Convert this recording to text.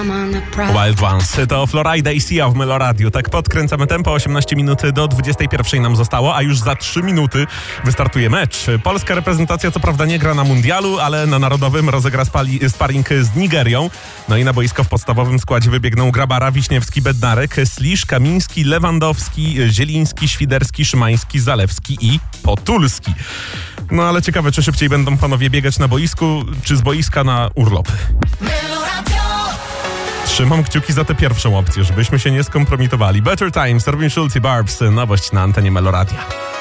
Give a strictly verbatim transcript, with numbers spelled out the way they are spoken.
Wild Ones, to Florida i Sia w Meloradiu. Tak podkręcamy tempo, osiemnaście minut do dwudziestej pierwszej nam zostało, a już za trzy minuty wystartuje mecz. Polska reprezentacja co prawda nie gra na mundialu, ale na narodowym rozegra spali, sparring z Nigerią. No i na boisko w podstawowym składzie wybiegną Grabara, Wiśniewski, Bednarek, Slisz, Kamiński, Lewandowski, Zieliński, Świderski, Szymański, Zalewski i Potulski. No ale ciekawe, czy szybciej będą panowie biegać na boisku, czy z boiska na urlopy. Trzymam kciuki za tę pierwszą opcję, żebyśmy się nie skompromitowali. Better Times, Erwin Schulz i Barbs, nowość na antenie Meloradia.